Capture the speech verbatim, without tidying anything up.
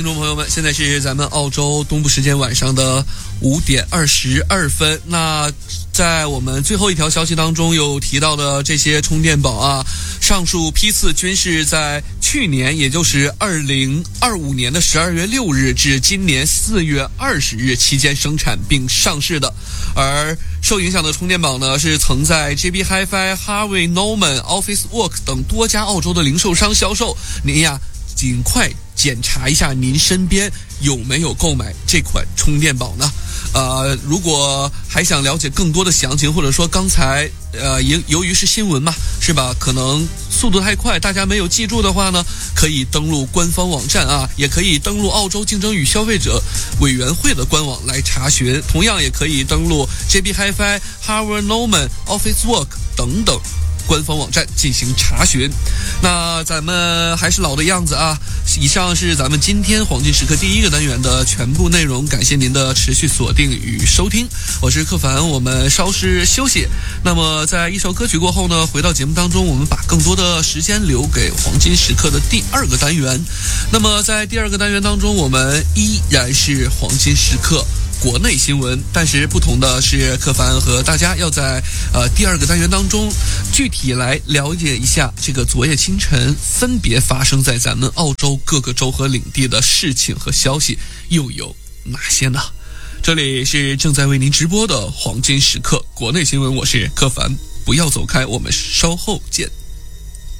听众朋友们，现在是咱们澳洲东部时间晚上的五点二十二分。那在我们最后一条消息当中有提到的这些充电宝啊，上述批次均是在去年，也就是二零二五年的十二月六日至今年四月二十日期间生产并上市的。而受影响的充电宝呢，是曾在 J B Hi-Fi、Harvey Norman、Office Work 等多家澳洲的零售商销售。您呀，尽快检查一下您身边有没有购买这款充电宝呢？呃，如果还想了解更多的详情，或者说刚才呃由由于是新闻嘛，是吧？可能速度太快，大家没有记住的话呢，可以登录官方网站啊，也可以登录澳洲竞争与消费者委员会的官网来查询。同样也可以登录 J B Hi-Fi、Harvey Norman、Office Work 等等官方网站进行查询。那咱们还是老的样子啊，以上是咱们今天黄金时刻第一个单元的全部内容，感谢您的持续锁定与收听，我是柯凡，我们稍事休息。那么在一首歌曲过后呢，回到节目当中，我们把更多的时间留给黄金时刻的第二个单元。那么在第二个单元当中，我们依然是黄金时刻国内新闻，但是不同的是，柯凡和大家要在呃第二个单元当中具体来了解一下这个昨夜清晨分别发生在咱们澳洲各个州和领地的事情和消息又有哪些呢？这里是正在为您直播的黄金时刻国内新闻，我是柯凡，不要走开，我们稍后见。